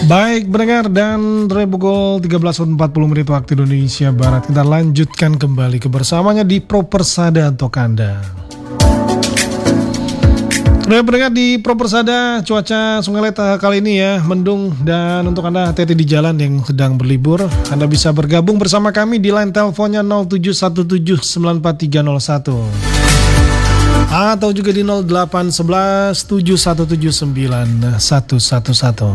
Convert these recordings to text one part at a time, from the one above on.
Baik, pendengar, dan dari pukul 13.40 waktu Indonesia Barat, kita lanjutkan kembali kebersamaannya di Propersada untuk Anda. Nah, pendengar, di Propersada cuaca Sungai Leta kali ini ya mendung, dan untuk Anda hati-hati di jalan yang sedang berlibur, Anda bisa bergabung bersama kami di line teleponnya 0717943001 atau juga di 081171791111.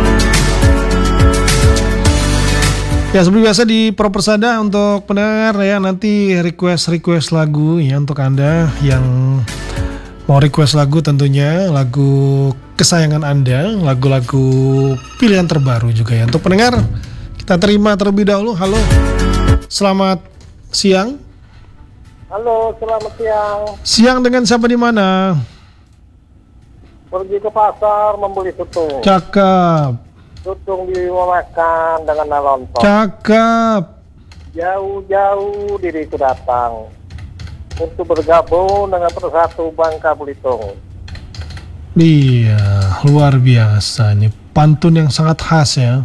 Ya, seperti biasa di Propersada untuk pendengar ya, nanti request lagu ya untuk Anda yang mau request lagu, tentunya lagu kesayangan Anda, lagu-lagu pilihan terbaru juga ya. Untuk pendengar, kita terima terlebih dahulu. Halo, selamat siang. Halo, selamat siang. Siang dengan siapa di mana? Pergi ke pasar membeli tutung. Cakep. Tutung dimakan dengan lontong. Cakep. Jauh-jauh diriku datang untuk bergabung dengan Persatu Bangka Belitung. Iya, luar biasa. Ini pantun yang sangat khas ya.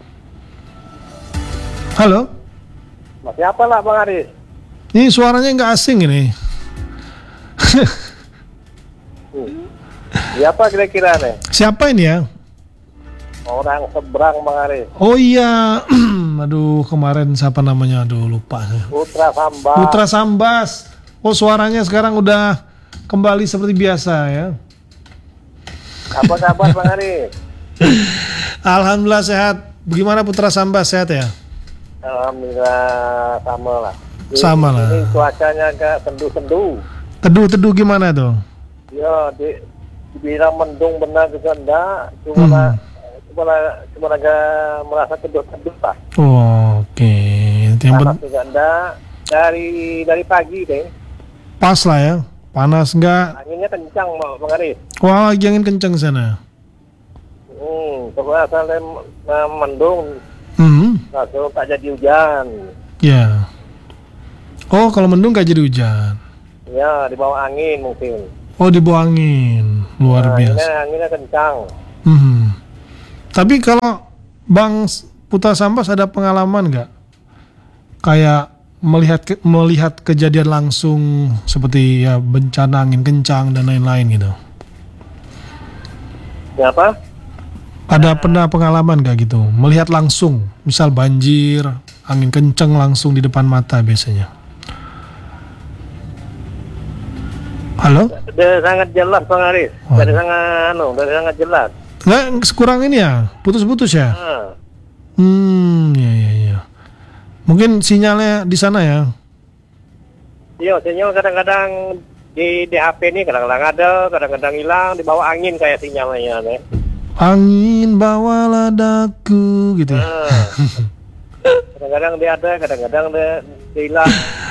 Halo. Mas, siapa lah Bang Aris? Ini suaranya nggak asing ini. Siapa kira-kira nih? Siapa ini ya? Orang seberang Bang Aris. Oh iya. Aduh, kemarin siapa namanya? Aduh, lupa. Putra Sambas. Putra Sambas. Oh, suaranya sekarang udah kembali seperti biasa ya. Apa kabar Bang Aris? Alhamdulillah sehat. Bagaimana Putra Sambas, sehat ya? Alhamdulillah sama lah. Sama lah. Ini cuacanya agak sendu-sendu. Teduh-teduh gimana tuh? Ya, dibilang mendung benar juga enggak. Cuma agak merasa teduh-teduh lah. Oh, oke. Panas juga enggak. Dari pagi deh. Pas lah ya. Panas enggak? Anginnya kencang Bang Aris. Wah, lagi angin kencang sana. Terus asalnya mendung. Langsung tak jadi hujan. Ya. Oh, kalau mendung gak jadi hujan. Ya, di bawah angin mungkin. Oh, di bawah angin. Luar biasa. Anginnya kencang. Tapi kalau Bang Putra Sambas ada pengalaman nggak? Kayak melihat kejadian langsung seperti ya bencana angin kencang dan lain-lain gitu. Ya apa? Ada pernah pengalaman nggak gitu? Melihat langsung, misal banjir, angin kencang langsung di depan mata biasanya. Halo? Dari sangat jelas Bang Aris. Dari sangat jelas. Nggak, sekurang ini ya, putus-putus ya. Ya. Mungkin sinyalnya di sana ya. Iya, sinyal kadang-kadang di HP ini kadang-kadang ada, kadang-kadang hilang, di bawah angin kayak sinyalnya nih. Angin bawalah daku gitu ya. Kadang-kadang dia ada, kadang-kadang dia hilang.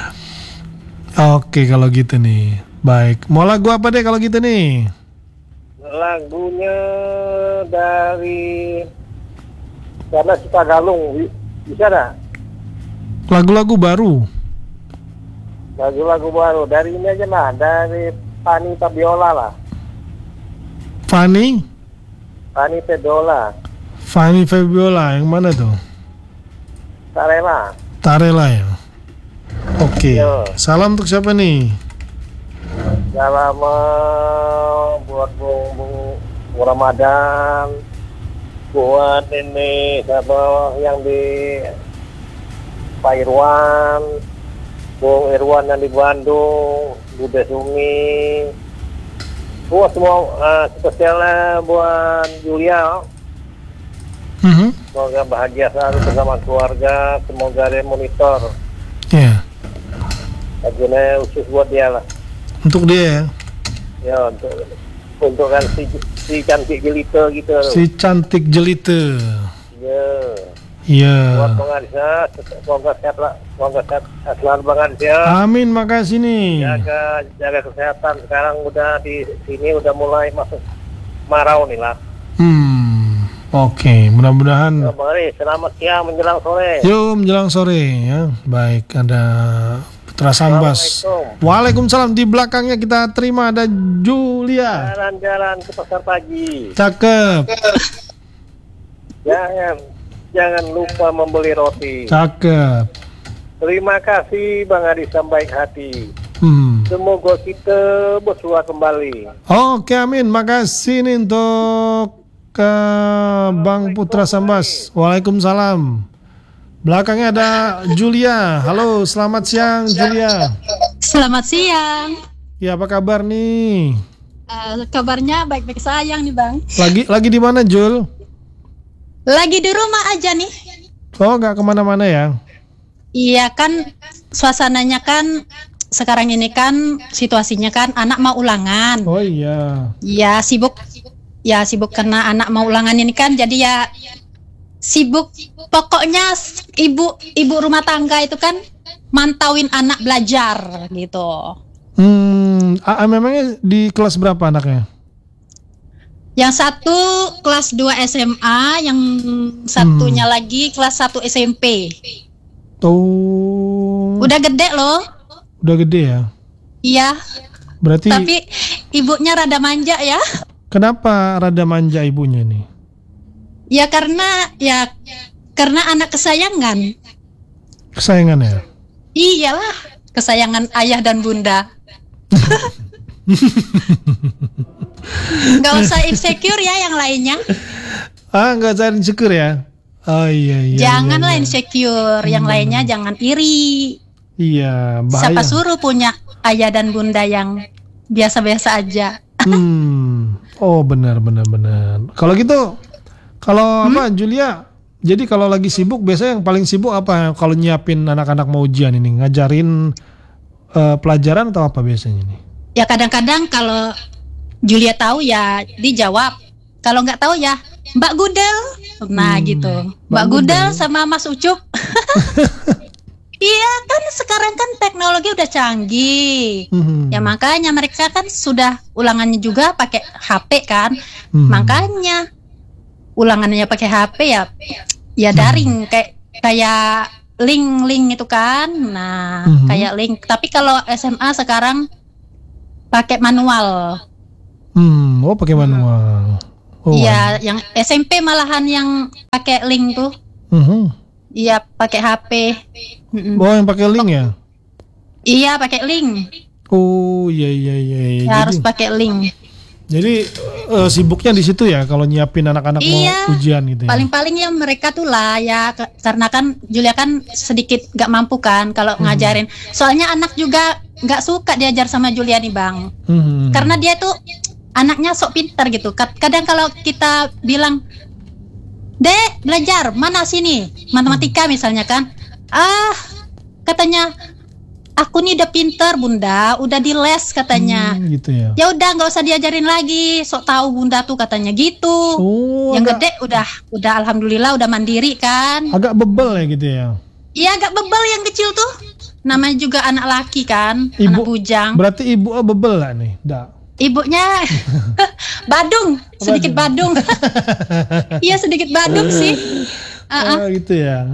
Oke, kalau gitu nih. Baik, mau lagu apa deh kalau gitu nih? Lagunya dari karena kita galung bisa dah. Lagu-lagu baru. Lagu-lagu baru dari ini aja lah, dari Fanny Fabiola lah. Fanny Fabiola yang mana tuh? Tarela ya. Oke. Salam untuk siapa nih? Salam buat Bung Ramadan, buat ini siapa yang di Pak Irwan, Bung Irwan yang di Bandung, Bude Sumi, buat semua spesialnya buat Julia. Semoga bahagia selalu bersama keluarga, semoga dia monitor. Ya. Lagunya khusus buat dia lah. Untuk dia ya. Ya, untuk kan si cantik jelita gitu. Si cantik jelita. Ya. Iya. Buat Bang Aris, semoga sehat lah, semoga sehat selalu Bang Aris ya. Amin, makasih nih. Jaga kesehatan. Sekarang udah di sini udah mulai masuk marau nih lah. Oke, mudah-mudahan. Bang Aris, selamat siang menjelang sore. Yuk, menjelang sore ya. Baik, ada Putra Sambas. Waalaikumsalam. Di belakangnya kita terima ada Julia. Jalan-jalan ke pasar pagi. Cakep. Jangan lupa membeli roti. Cakep. Terima kasih Bang Adisa baik hati. Semoga kita bersua kembali. Oke, amin. Makasih nih untuk Bang Putra Sambas. Waalaikumsalam. Belakangnya ada Julia. Halo, selamat siang Julia. Selamat siang. Ya, apa kabar nih? Kabarnya baik-baik sayang nih Bang. Lagi di mana Jul? Lagi di rumah aja nih. Oh, nggak kemana-mana ya? Iya kan, suasananya kan sekarang ini kan situasinya kan anak mau ulangan. Oh iya. Ya sibuk karena anak mau ulangan ini kan, jadi ya sibuk. Pokoknya ibu rumah tangga itu kan mantauin anak belajar gitu. Memangnya di kelas berapa anaknya? Yang satu kelas 2 SMA, yang satunya lagi kelas 1 SMP. Oh. Udah gede loh. Udah gede ya? Iya. Berarti. Tapi ibunya rada manja ya. Kenapa rada manja ibunya nih? Ya karena anak kesayangan. Kesayangan ya? Iyalah, kesayangan ayah dan bunda. Gak usah insecure ya yang lainnya. Gak usah insecure ya? Oh iya. Janganlah iya. Insecure, yang lainnya jangan iri. Iya, bahaya. Siapa suruh punya ayah dan bunda yang biasa-biasa aja. Oh benar. Kalau gitu, apa Julia? Jadi kalau lagi sibuk, biasanya yang paling sibuk apa? Kalau nyiapin anak-anak mau ujian ini, ngajarin pelajaran atau apa biasanya nih? Ya kadang-kadang kalau Julia tahu ya dijawab. Kalau nggak tahu ya Mbak Gudel. Nah gitu. Mbak Gudel sama Mas Ucup. Iya kan sekarang kan teknologi udah canggih. Ya makanya mereka kan sudah ulangannya juga pakai HP kan. Makanya ulangannya pakai HP ya daring kayak link itu kan. Nah, kayak link. Tapi kalau SMA sekarang pakai manual. Oh pakai manual. Iya, yang SMP malahan yang pakai link tuh. Iya, pakai HP. Oh, yang pakai link ya? Iya, pakai link. Oh, iya. Ya, harus pakai link. Jadi sibuknya di situ ya kalau nyiapin anak-anak mau ujian gitu ya. Paling-paling ya mereka tuh lah ya karena kan Julia kan sedikit gak mampu kan kalau ngajarin. Soalnya anak juga gak suka diajar sama Julia nih, Bang. Karena dia tuh anaknya sok pintar gitu. Kadang kalau kita bilang, "Dek, belajar, mana sini? Matematika misalnya kan." Katanya, "Aku nih udah pintar, Bunda, udah di les," katanya. Gitu ya. Ya udah nggak usah diajarin lagi, sok tahu Bunda tuh katanya gitu. Yang gede udah alhamdulillah udah mandiri kan. Agak bebel ya gitu ya. Iya, agak bebel yang kecil tuh. Namanya juga anak laki kan, anak bujang. Berarti ibu bebel lah nih, Ibunya badung, sedikit badung. Iya sedikit badung sih. Gitu ya.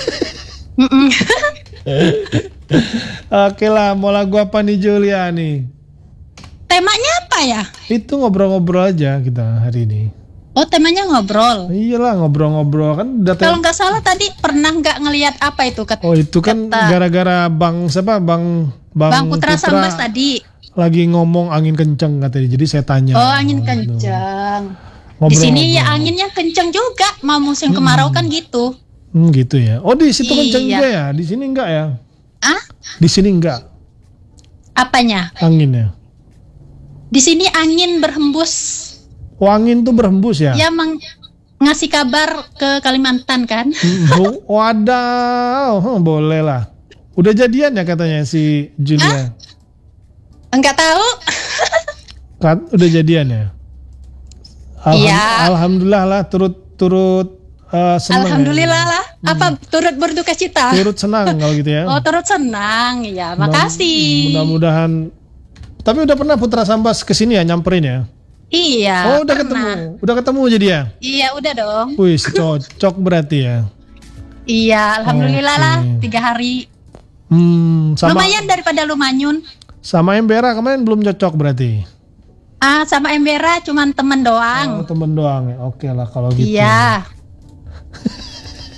Oke lah, mau lagu apa nih Julia nih? Temanya apa ya? Itu ngobrol-ngobrol aja kita hari ini. Oh temanya ngobrol. Iyalah ngobrol-ngobrol kan. Kalau nggak salah tadi pernah nggak ngelihat apa itu kata? Oh itu kan gara-gara Bang Putra Sambas tadi. Lagi ngomong angin kenceng katanya, jadi saya tanya. Oh angin kenceng. Di sini ya anginnya kenceng juga, mau musim kemarau kan gitu. Gitu ya. Oh di situ kenceng juga ya, di sini enggak ya? Di sini enggak. Apanya? Anginnya. Di sini angin berhembus. Oh angin tuh berhembus ya? Ya ngasih kabar ke Kalimantan kan? Wadah, boleh lah. Udah jadian ya katanya si Julia? Enggak tahu. Kan udah jadian ya? Iya. Alhamdulillah lah turut senang. Alhamdulillah lah. Apa turut berduka cita? Turut senang kalau gitu ya. Oh turut senang. Ya makasih. Mudah-mudahan. Tapi udah pernah Putra Sambas kesini ya, nyamperin ya? Iya. Oh udah ketemu. Udah ketemu jadi ya? Iya udah dong. Wih cocok berarti ya. Iya alhamdulillah lah 3 hari. Lumayan daripada Lumanyun. Sama Embera kemarin belum cocok berarti? Sama Embera cuman temen doang. Oh temen doang ya, oke lah kalau gitu. Iya.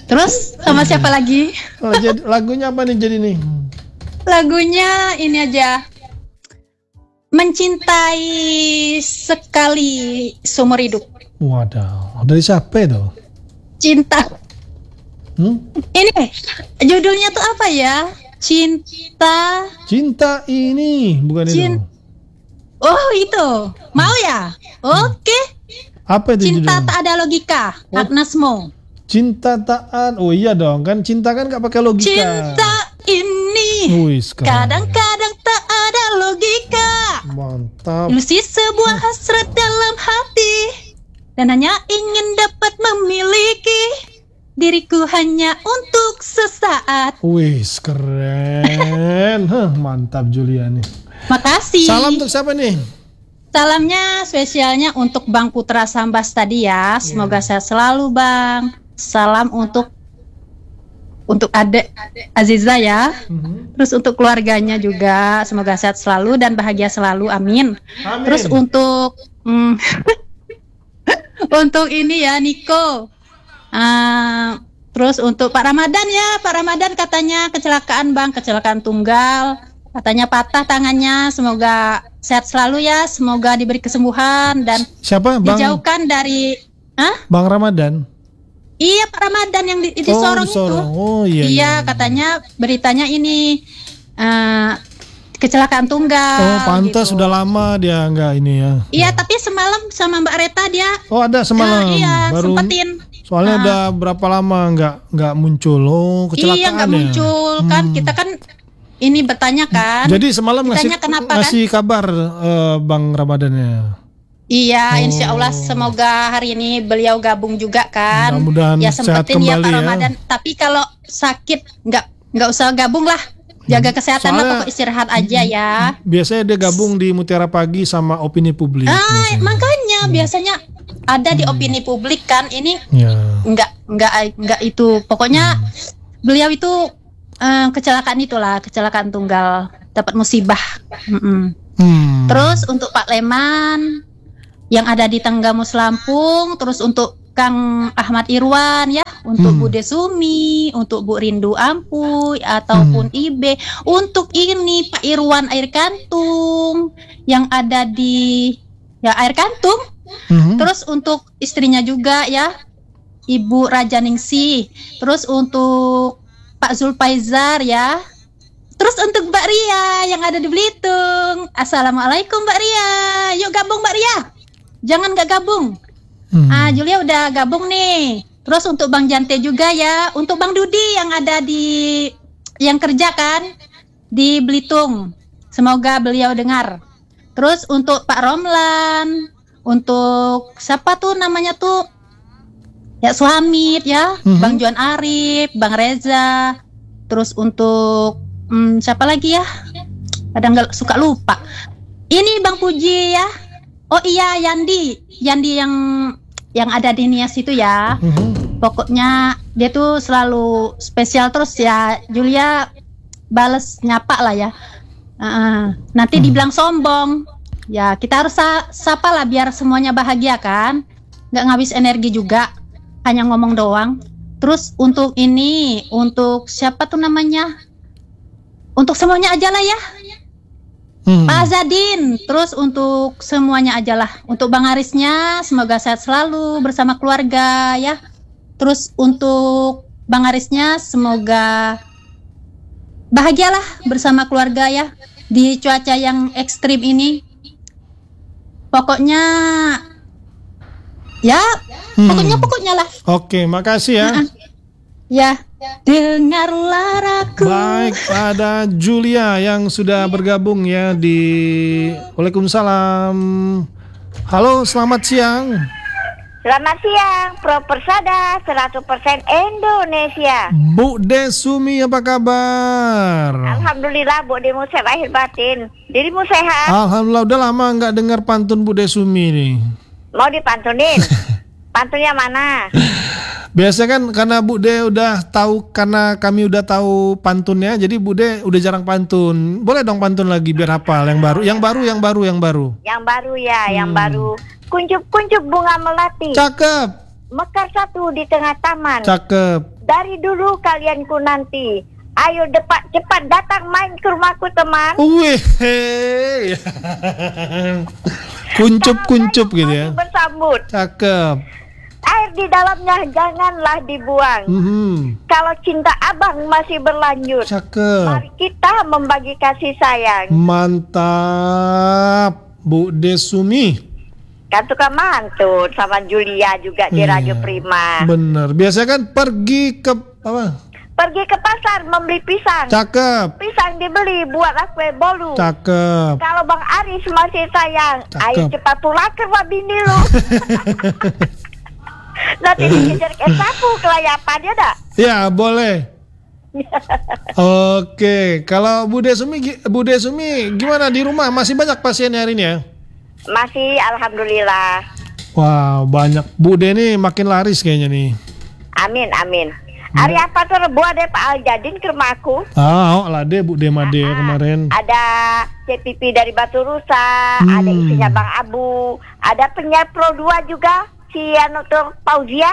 Terus sama siapa lagi? Oh, jadi lagunya apa nih jadi nih? Lagunya ini aja. Mencintai sekali seumur hidup. Waduh, dari siapa itu? Cinta. Ini judulnya tuh apa ya? Cinta ini, bukan itu. Oh, itu. Mau ya? Oke. Apa itu Cinta judulnya? tak ada logika. Agnes Mo. Cinta taat. Oh iya dong, kan cinta kan gak pakai logika. Cinta ini Wis, keren. kadang-kadang tak ada logika. Mantap. Ilusi sebuah hasrat dalam hati, dan hanya ingin dapat memiliki diriku hanya untuk sesaat. Wis, keren. Mantap Julia nih. Makasih. Salam untuk siapa nih? Salamnya spesialnya untuk Bang Putra Sambas tadi ya. Semoga sehat selalu Bang. Salam untuk adek Aziza ya. Terus untuk keluarganya juga semoga sehat selalu dan bahagia selalu. Amin. Terus untuk untuk ini ya Niko. Terus untuk Pak Ramadan ya. Pak Ramadan katanya kecelakaan Bang, kecelakaan tunggal. Katanya patah tangannya. Semoga sehat selalu ya. Semoga diberi kesembuhan dan Siapa? dijauhkan dari Bang Ramadan. Iya Pak Ramadan yang di Sorong itu. Oh iya. Iya katanya beritanya ini kecelakaan tunggal. Oh pantas gitu. sudah lama dia nggak ini ya. Iya tapi semalam sama Mbak Reta dia. Oh ada semalam. Iya Baru. sempetin. Soalnya udah berapa lama nggak muncul. Oh kecelakaan Iya nggak muncul kan kita kan ini bertanya kan. Jadi semalam kenapa, ngasih kabar Bang Ramadannya. Iya, insya Allah semoga hari ini beliau gabung juga kan. Mudah-mudahan Ya sehat sempetin ya kembali Pak ya. Ramadan. Tapi kalau sakit nggak usah gabung lah. Jaga kesehatan lah, pokok istirahat aja ya. Biasanya dia gabung di Mutiara Pagi sama Opini Publik. Makanya biasanya ada di Opini Publik kan. Ini Ya. nggak itu. Pokoknya beliau itu kecelakaan itulah, kecelakaan tunggal, dapat musibah. Terus untuk Pak Leman yang ada di Tenggamus Lampung, terus untuk Kang Ahmad Irwan ya, untuk Bude Sumi, untuk Bu Rindu Ampuy ataupun Ibe, untuk ini Pak Irwan Air Kantung yang ada di Air Kantung. Terus untuk istrinya juga ya, Ibu Rajaningsih. Terus untuk Pak Zulfaizar ya. Terus untuk Mbak Ria yang ada di Belitung. Assalamualaikum Mbak Ria. Yuk gabung Mbak Ria. Jangan gak gabung. Julia udah gabung nih. Terus untuk Bang Jante juga ya. Untuk Bang Dudi yang ada yang kerja kan di Belitung. Semoga beliau dengar. Terus untuk Pak Romlan. Untuk siapa tuh namanya tuh? Ya Suhamid ya. Bang Juan Arif, Bang Reza. Terus untuk siapa lagi ya? Kadang nggak suka lupa. Ini Bang Puji ya. Oh iya Yandi yang ada di Nias itu ya. Pokoknya dia tuh selalu spesial terus ya. Julia bales nyapa lah ya. Nanti dibilang sombong. Ya kita harus sapa lah biar semuanya bahagia kan. Nggak ngabis energi juga. Hanya ngomong doang. Terus untuk ini, untuk siapa tuh namanya? Untuk semuanya aja lah ya. Pak Azadin, terus untuk semuanya aja lah. Untuk Bang Arisnya, semoga sehat selalu bersama keluarga ya. Terus untuk Bang Arisnya, semoga bahagialah bersama keluarga ya. Di cuaca yang ekstrim ini. Pokoknya ya, pokoknya lah. Oke, makasih ya. Ya, dengarlah aku. Baik, ada Julia yang sudah bergabung ya di Waalaikumsalam. Halo, selamat siang. Selamat siang, Pro Persada 100% Indonesia. Bu Desumi, apa kabar? Alhamdulillah, Bu Demu sehat lahir batin. Dirimu sehat? Alhamdulillah, udah lama nggak dengar pantun Bu Desumi nih. Mau dipantunin? Pantunnya mana? Biasa kan karena Bu De udah tahu, karena kami udah tahu pantunnya, jadi Bu De udah jarang pantun. Boleh dong pantun lagi biar hafal yang baru. Yang baru. Yang baru ya, yang baru. Kuncup-kuncup bunga melati. Cakep. Mekar satu di tengah taman. Cakep. Dari dulu kalian ku nanti. Ayo cepat datang main ke rumahku teman. Wih, kuncup gitu ya. Bersambut. Cakep. Air di dalamnya janganlah dibuang. Kalau cinta abang masih berlanjut, Cakep. mari kita membagi kasih sayang. Mantap, Bu Desumi. Kan suka mantut sama Julia juga di Radio Prima. Bener. Biasanya kan pergi ke apa? Pergi ke pasar membeli pisang. Cakep. Pisang dibeli buatlah kue bolu. Cakep. Kalau Bang Aris masih sayang, Cakep. ayo cepat pulang ke rumah bini lu. Nanti dikejar ke sapu kelayapannya dah. Ya, boleh. Oke, kalau Bu Desumi gimana di rumah? Masih banyak pasien hari ini ya? Masih, alhamdulillah. Wow, banyak. Bu De nih makin laris kayaknya nih. Amin. Hari apa tuh buat deh Pak Aljadin ke rumahku? Lah deh Bu De Made kemarin. Ada CPP dari Batu Rusa, ada isinya Bang Abu, ada penyiar Pro 2 juga, si Anutur Pauzia.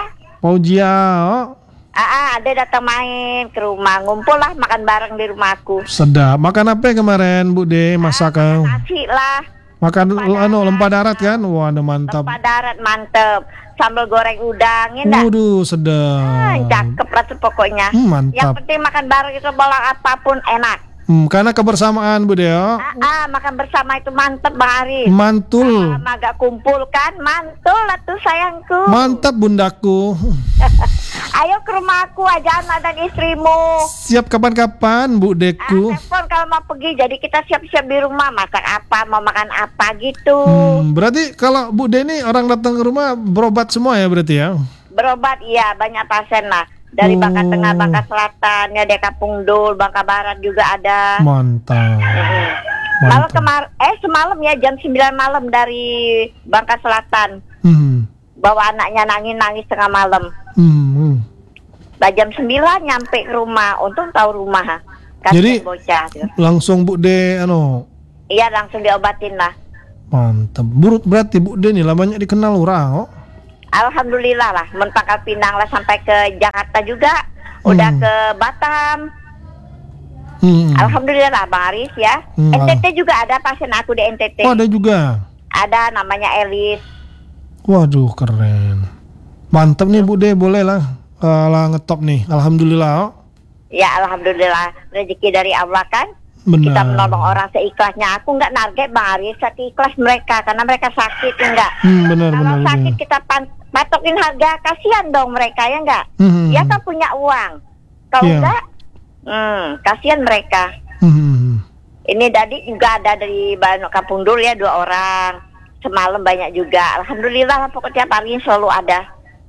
Ada datang main ke rumah, ngumpul lah makan bareng di rumahku. Sedap. Makan apa kemarin Bu De? Masak nasi lah. Makan lempah darat kan? Wah, mantap. Lempah darat mantep. Sambal goreng udang, ya enggak? Waduh, sedap. Cakep lah tuh pokoknya. Mantap. Yang penting makan bareng itu bolang apapun enak. Karena kebersamaan Bu De. Makan bersama itu mantep Bang Aris. Mantul. Sama agak kumpul kan, mantul lah tuh sayangku. Mantap bundaku. Ayo ke rumahku aja anak dan istrimu. Siap kapan-kapan Bu Deku. Telepon kalau mau pergi, jadi kita siap-siap di rumah. Masak apa, mau makan apa gitu. Berarti kalau Bu De ini orang datang ke rumah berobat semua ya berarti ya? Berobat iya, banyak pasien lah. Dari Bangka Tengah, Bangka Selatan, ya dari Kampung Dul, Bangka Barat juga ada. Mantap. Kalau semalam ya jam 9 malam dari Bangka Selatan. Bawa anaknya nangis tengah malam. Jam 9 nyampe ke rumah, untung tahu rumah. Jadi bocah. langsung Bu De Iya langsung diobatin lah. Mantap. Berarti Bu De nih lah banyak dikenal orang. Alhamdulillah lah, Pangkal Pinang lah sampai ke Jakarta juga, udah ke Batam. Alhamdulillah lah Bang Aris ya. NTT juga ada pasien aku di NTT. Oh, ada juga. Ada namanya Elis. Waduh, keren. Mantap nih Bu De, boleh lah ngetop nih. Alhamdulillah. Ya alhamdulillah, rezeki dari Allah kan. Benar. Kita menolong orang seikhlasnya. Aku nggak target Bang Aris, tapi ikhlas mereka karena mereka sakit enggak. Kalau sakit kita patokin harga, kasihan dong mereka ya enggak. Ya kan punya uang. Kalau enggak, kasihan mereka. Ini tadi juga ada dari Kampung Dul ya 2 orang. Semalam banyak juga. Alhamdulillah pokoknya tiap hari selalu ada.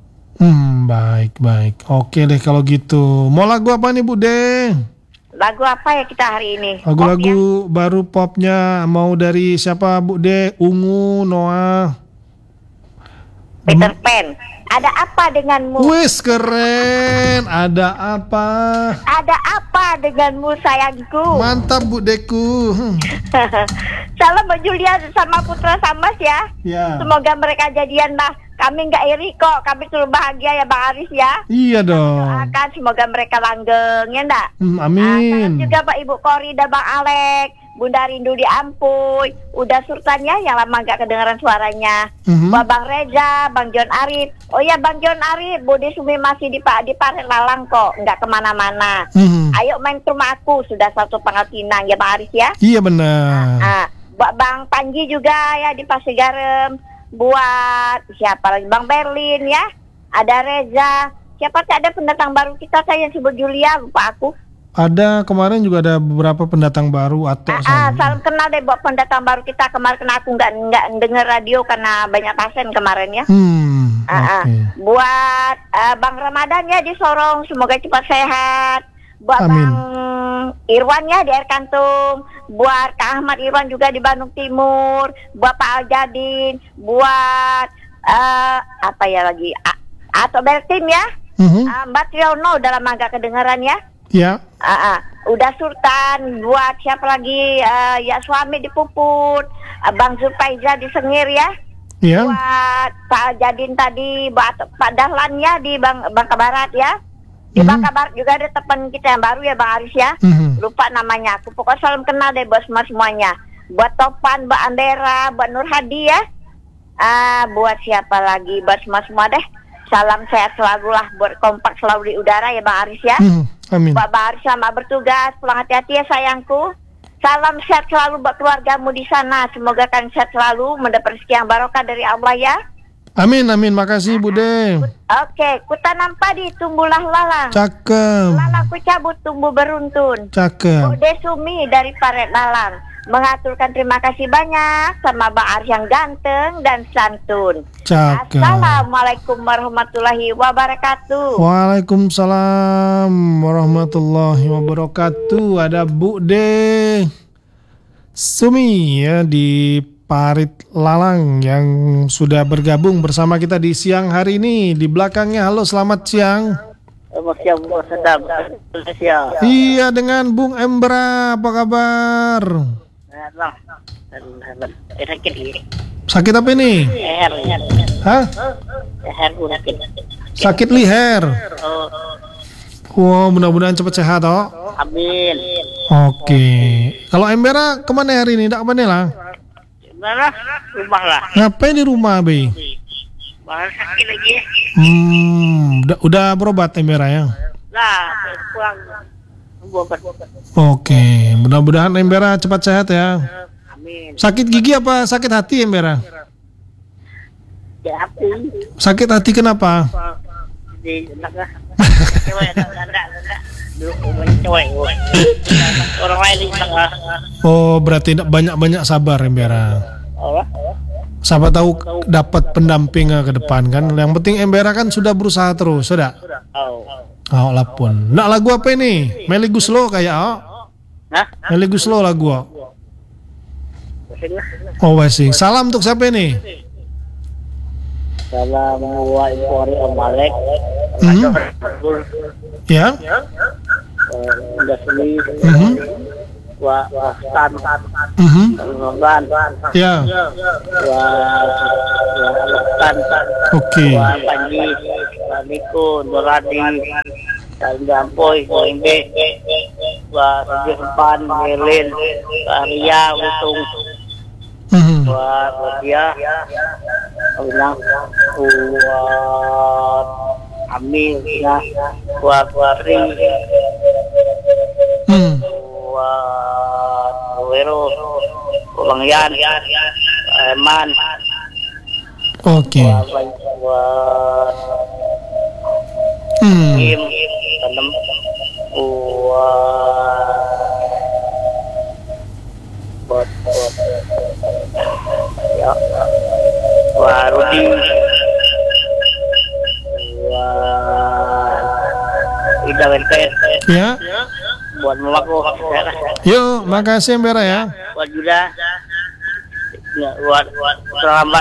Baik. Oke deh kalau gitu. Mau lagu apa nih Bu De? Lagu apa ya kita hari ini? Lagu-lagu baru popnya mau dari siapa Bu De? Ungu, Noah, Peter Pan. Ada apa denganmu? Wis keren. Ada apa? Ada apa denganmu sayangku? Mantap Bu Deku. Salam Mbak Julia sama Putra Samas ya. Semoga mereka jadian lah. Kami nggak iri kok. Kami selalu bahagia ya Bang Aris ya. Iya dong. Doakan semoga mereka langgeng ya enggak? Amin. Juga Pak Ibu Kori dan Bang Alek, Bunda Rindu di Ampuy, udah Sultan ya yang lama nggak kedengaran suaranya. Bang Reza, Bang John Arif. Oh ya Bang John Arif, Bu Desumi masih di Paret Lalang kok, nggak kemana-mana. Ayo main ke rumah aku, sudah satu Pangkal Pinang ya Bang Aris ya. Iya benar. Bang Panji juga ya di Pasir Garam. Buat siapa lagi Bang Berlin ya. Ada Reza. Siapa sih ada pendatang baru kita saya yang sebut Julia, lupa aku. Ada kemarin juga ada beberapa pendatang baru atau salam kenal deh buat pendatang baru kita. Kemarin aku nggak denger radio karena banyak pasien kemarin ya. Buat Bang Ramadan ya di Sorong, semoga cepat sehat. Buat Amin. Bang Irwan ya di Air Kantung, buat Kak Ahmad Irwan juga di Bandung Timur, buat Pak Aljadin, buat apa ya lagi atau Beltim ya. Mbak Triono dalam agak kedengaran ya. Ya. Udah Sultan, buat siapa lagi ya suami di Puput, Bang Zulfaiza di Sengir ya. Iya. Buat Pak Aljadin tadi, buat Pak Dahlan ya di Bangka Barat ya. Di Bangka Barat juga ada teman kita yang baru ya Bang Aris ya. Lupa namanya. Aku pokoknya salam kenal deh buat semuanya. Buat Topan, Mbak Andera, Mbak Nur Hadi ya. Buat siapa lagi? Buat semua deh. Salam sehat selalu lah. Buat kompak selalu di udara ya Bang Aris ya. Amin. Mbak Aris selamat bertugas. Pulang hati-hati ya sayangku. Salam sehat selalu buat keluargamu di sana. Semoga kalian sehat selalu, mendapat rezeki yang barokah dari Allah ya. Amin, amin. Makasih Bude. Oke, kutanam padi tumbuhlah lalang. Cakep. Lalang ku cabut tumbuh beruntun. Cakep. Bude Sumi dari Paret Lalang mengaturkan terima kasih banyak sama Bang Aris yang ganteng dan santun. Cakep. Assalamualaikum warahmatullahi wabarakatuh. Waalaikumsalam warahmatullahi wabarakatuh. Ada Bude Sumi ya di Parit Lalang yang sudah bergabung bersama kita di siang hari ini. Di belakangnya, halo selamat siang. Iya dengan Bung Embra, apa kabar? Sakit apa ini? Hah? Sakit leher. Wow, mudah-mudahan cepat sehat toh. Amin. Oke. Kalau Embra kemana hari ini? Tidak kemana lah? Mana? Rumah lah. Ngapain di rumah, Be? Bahan sakit lagi. Udah berobat Embra ya? Lah, pulang. Oke, mudah-mudahan Embra cepat sehat ya. Amin. Sakit gigi apa sakit hati Embra? Ya hati. Sakit hati kenapa? Di enaklah. Cewek enggak. Cewek. Orang lain enggak. Oh, berarti banyak-banyak sabar Embra. Siapa tahu dapat pendamping ke depan kan. Yang penting Embra kan sudah berusaha terus, sudah. Oh, lapun. Nak lagu apa ini? Meli Guslo kayak Meli Guslo lagu. Oh, wesing. Salam untuk siapa ini? Salam buat Om Malek. Ya. Udah sini. Wa Stan. Ya. Oke. Wa Panji, Wa Miko, Noradi, dan Gampoy, Goinde, Wa Jerpan, Melin, Wa Ria, Untung, Wa Dia, Wa Amin, Wa Ri, Wa Wero, Bang Yan, Eman. Oke. Kim, tanam, ya, Rudi, Ida Welket, Ya. buat mamaku, Yuk, makasih Embra ya. buat Juda, buat terlambat,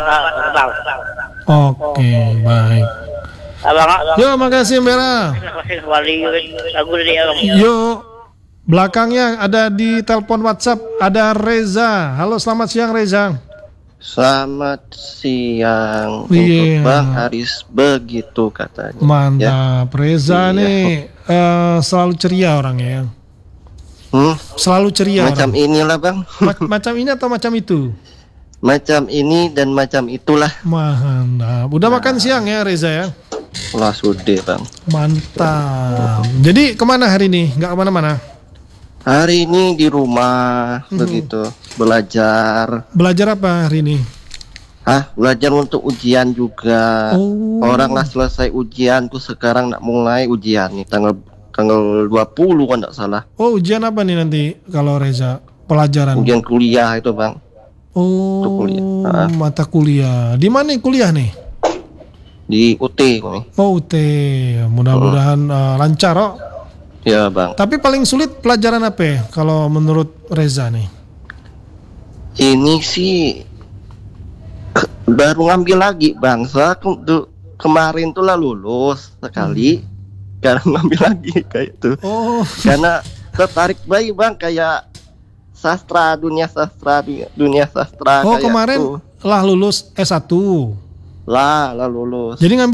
Oke, baik. abang, Yuk, makasih Embra. wali lagu dia. Yuk, belakangnya ada di telepon WhatsApp ada Reza. Halo, selamat siang Reza. Selamat siang Iya. untuk Bang Haris begitu katanya. Mantap, Reza Iya. nih selalu ceria orangnya ya. Selalu ceria Macam orang. inilah Bang. Macam ini atau macam itu? Macam ini dan macam itulah. Mantap. Udah makan siang ya Reza ya? Lah sudah Bang. Mantap. Jadi kemana hari ini? Nggak kemana-mana? Hari ini di rumah begitu belajar. Belajar apa hari ini? Belajar untuk ujian juga. Oh. Orang lah selesai ujian tuh sekarang nak mulai ujian nih tanggal 20 kan enggak salah. Oh, ujian apa nih nanti kalau Reza? Pelajaran. Ujian kuliah itu Bang. Oh, kuliah. mata kuliah. Di mana kuliah nih? Di UT nih. Oh, UT. Mudah-mudahan lancar, oh. Ya Bang. Tapi paling sulit pelajaran apa ya kalau menurut Reza nih? Ini sih baru ngambil lagi Bang. Soalnya kemarin tuh lah lulus sekali. Sekarang ngambil lagi kayak itu. Oh. Karena tertarik bayi Bang kayak dunia sastra. Oh, kayak kemarin tuh. lah lulus S1. Lah lulus. Jadi ngambil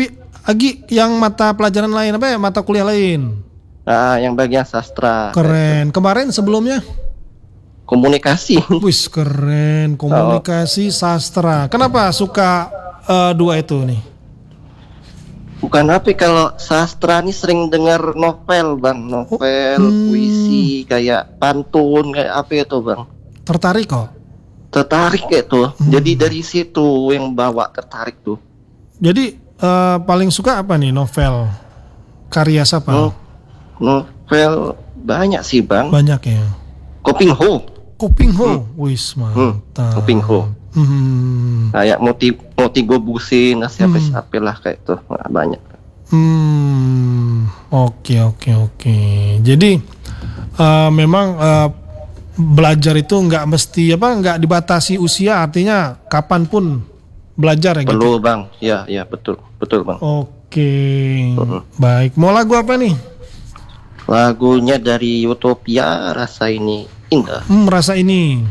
Agi, yang mata pelajaran lain apa ya? Mata kuliah lain? Yang bagian sastra. Keren. Kemarin sebelumnya? Komunikasi. Wis keren. Komunikasi, sastra. Kenapa suka dua itu nih? Bukan apa, kalau sastra nih sering dengar novel bang, novel, puisi, kayak pantun, kayak apa itu bang. Tertarik kok? Tertarik kayak tuh. Jadi dari situ yang bawa tertarik tuh. Jadi paling suka apa nih novel? Karya siapa? Novel banyak sih bang. Banyak ya. Koping Ho. Wis mantap. Koping Ho. Kayak Moti Gobusin, siapa lah kayak tuh. Nah, banyak. Oke. Jadi memang belajar itu nggak mesti nggak dibatasi usia, artinya kapanpun belajar ya. Perlu gitu? Bang, ya betul bang. Oke. Baik, mau lagu apa nih? Lagunya dari Utopia, Rasa Ini Indah. Rasa ini.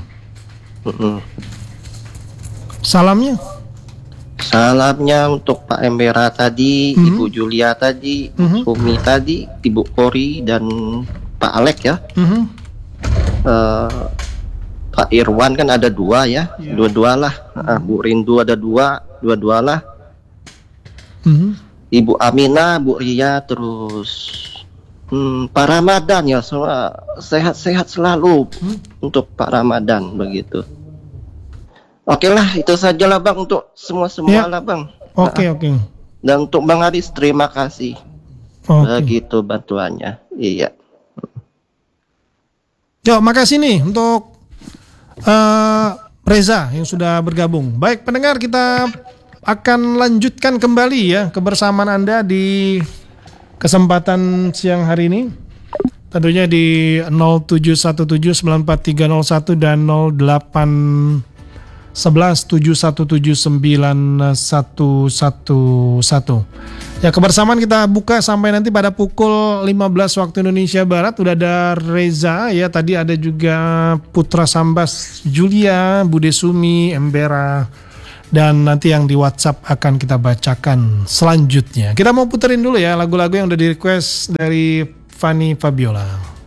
Salamnya untuk Pak Embera tadi, Ibu Julia tadi, Sumi tadi, Ibu Kori dan Pak Alek ya. Pak Irwan kan ada 2 ya, dua-dua lah. Bu Rindu ada dua lah. Ibu Amina, Bu Ria, terus Pak Ramadan ya, semua sehat-sehat selalu untuk Pak Ramadan begitu. Oke lah, itu sajalah bang untuk semua lah bang. Oke. Dan untuk Bang Aris terima kasih. Begitu bantuannya. Iya. Yo, makasih nih untuk Reza yang sudah bergabung. Baik pendengar, kita akan lanjutkan kembali ya kebersamaan Anda di kesempatan siang hari ini. Tentunya di 0717943001 dan 0811717911. Ya, kebersamaan kita buka sampai nanti pada pukul 15 waktu Indonesia Barat. Udah ada Reza ya, tadi ada juga Putra Sambas, Julia, Bude Sumi, Embera, dan nanti yang di WhatsApp akan kita bacakan selanjutnya. Kita mau puterin dulu ya lagu-lagu yang udah di request dari Fanny Fabiola.